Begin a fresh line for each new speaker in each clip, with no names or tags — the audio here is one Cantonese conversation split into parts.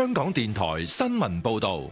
香港電台新聞報道。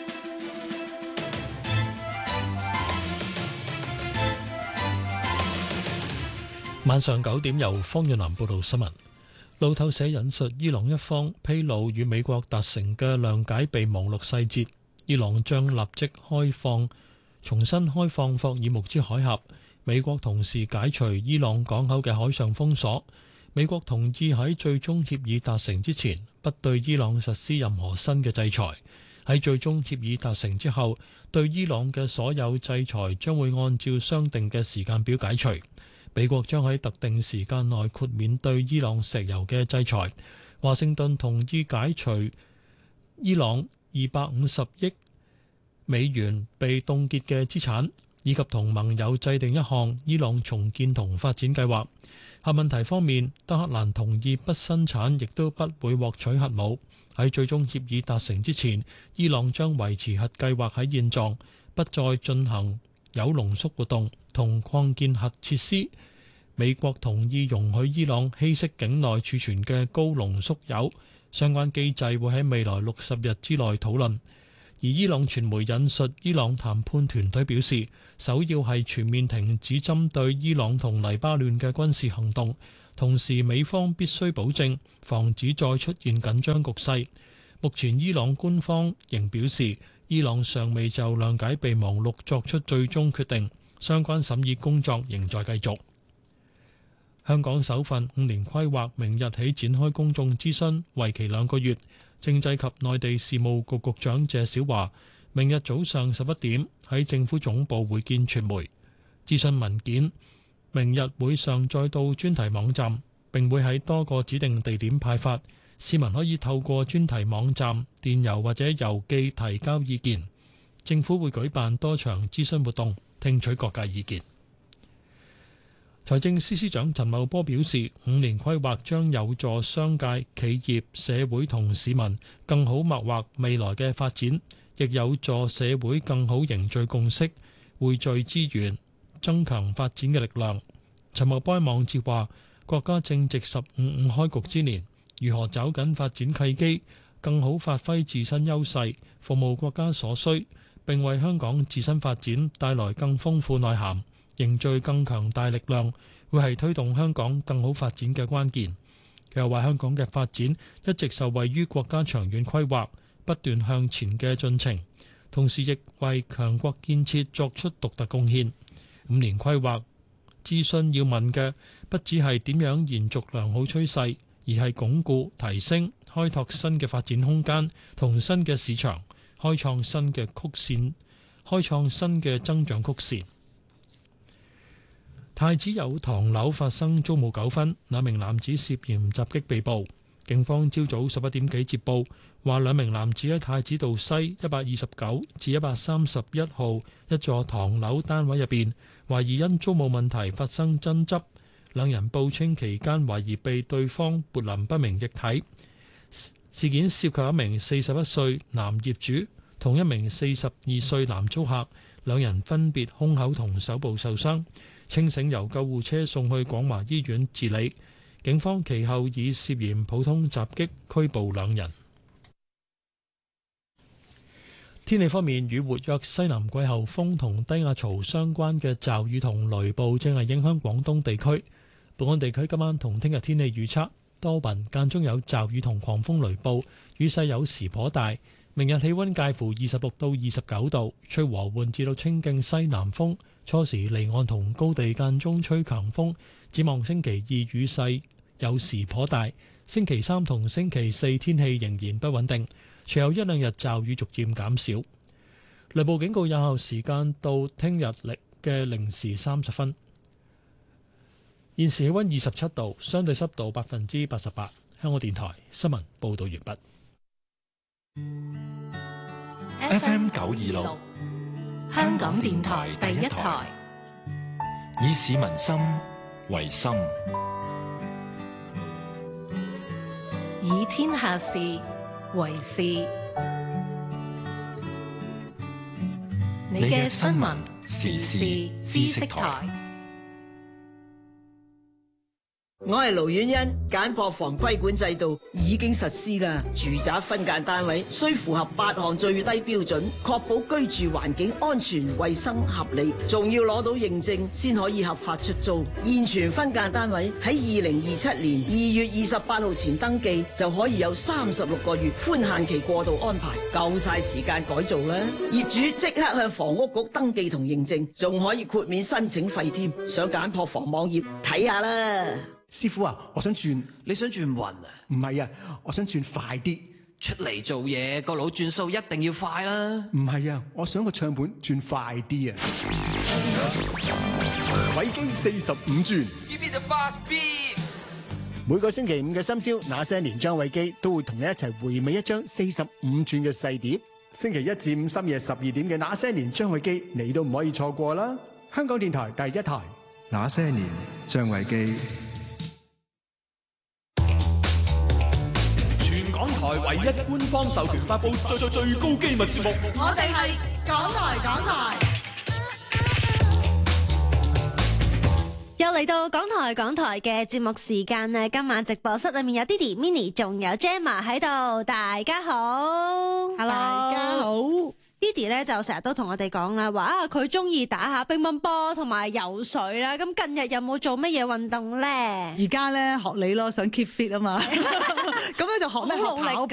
晚上9點由方遠南報道新聞。路透社引述伊朗一方披露與美國達成嘅諒解備忘錄細節，伊朗將立即重新開放霍爾木茲海峽。美國同時解除伊朗港口嘅海上封鎖。美國同意喺最終協議達成之前，不對伊朗實施任何新嘅制裁。喺最終協議達成之後，對伊朗嘅所有制裁將會按照商定嘅時間表解除。美國將喺特定時間內豁免對伊朗石油嘅制裁。華盛頓同意解除伊朗250億美元被凍結嘅資產，以及同盟友制定一項伊朗重建同發展計劃。核問題方面，德黑蘭同意不生產亦都不會獲取核武。喺最終協議達成之前，伊朗將維持核計劃喺現狀，不再進行鈾濃縮活動同擴建核設施。美國同意容許伊朗稀釋境內儲存嘅高濃縮鈾，相關機制會喺未來60日之內討論。而伊朗傳媒引述伊朗談判團隊表示，首要係全面停止針對伊朗同黎巴嫩嘅軍事行動，同時美方必須保證防止再出現緊張局勢。目前伊朗官方仍表示，伊朗尚未就諒解備忘錄作出最終決定，相關審議工作仍在繼續。香港首份5年規劃明日起展開公眾諮詢，為期2個月。政制及內地事務局局長謝小華明日早上11點喺政府總部會見傳媒。諮詢文件明日會上載到專題網站，並會喺多個指定地點派發。市民可以透過專題網站、電郵或者郵寄提交意見。政府會舉辦多場諮詢活動，聽取各界意見。財政司司長陳茂波表示，5年規劃將有助商界、企業、社會同市民更好擘劃未來嘅發展，亦有助社會更好凝聚共識、匯聚資源、增強發展嘅力量。陳茂波喺網誌話，國家正值15開局之年，如何抓緊發展契機，更好發揮自身優勢，服務國家所需，並為香港自身發展帶來更豐富內涵，凝聚更強大力量，會係推動香港更好發展嘅關鍵。佢又話香港嘅發展一直受惠於國家長遠規劃不斷向前嘅進程，同時亦為強國建設作出獨特貢獻。5年規劃諮詢要問嘅不只係點樣延續良好趨勢，而係鞏固、提升、開拓新嘅發展空間同新嘅市場，開創新嘅曲線，開創新嘅增長曲線。太子有唐樓發生租務糾紛，2名男子涉嫌襲擊被捕。警方朝早11點幾接報，話2名男子喺太子道西129至131號一座唐樓單位入邊，懷疑因租務問題發生爭執。2人報稱期間懷疑被對方潑淋不明液體。事件涉及1名41歲男業主同1名42歲男租客，2人分別胸口同手部受傷。清醒由救護車送去廣華醫院治理，警方其後以涉嫌普通襲擊拘捕2人。天氣方面，與活躍西南季候風同低壓槽相關嘅驟雨同雷暴正係影響廣東地區。本港地區今晚同聽日天氣預測多雲，間中有驟雨同狂風雷暴，雨勢有時頗大。明日氣溫介乎26到29度，吹和緩至到清勁西南風。初時離岸同高地間中吹強風，展望星期2雨勢有時頗大，星期3同星期4天氣仍然不穩定，隨後1-2日驟雨逐漸減少。雷暴警告有效時間到聽日嘅0時30分。現時氣溫27度，相對濕度88%。香港電台新聞報道完畢。
FM 926
香港電台第一台，
以市民心為心，
以天下事為事。你嘅新聞時事知識台。
我係盧婉欣，簡樸房規管制度已經實施啦。住宅分間單位需符合8項最低標準，確保居住環境安全、衛生、合理，仲要攞到認證先可以合法出租。現存分間單位喺2027年2月28號前登記，就可以有36個月寬限期過渡安排，夠晒時間改造啦。業主即刻向房屋局登記同認證，仲可以豁免申請費添。上簡樸房網頁睇下啦。
師傅啊，我想轉。
你想轉運啊？
唔係啊，我想轉快啲。
出嚟做嘢個腦轉數一定要快啦。
唔係啊，我想個唱盤轉快啲啊。偉基45轉。每個星期五嘅深宵，那些年張偉基都會同你一齊回味一張45轉嘅細碟。星期一至五深夜12點嘅那些年張偉基，你都唔可以錯過啦。香港電台第一台。
那些年張偉基。
港台唯一官方授權發布最高機密節目，
我哋係港台。又嚟到港台嘅節目時間啦！今晚直播室裏面有 Didi、Minnie， 仲有 Gemma 喺度，大家好
，Hello，大家好。
Didi 咧就成日都同我哋講啦，話佢中意打下乒乓波同埋游水啦。咁近日有冇做乜嘢運動咧？
而家咧學你咯，想 keep fit 啊嘛，咁咧就學咩？學跑。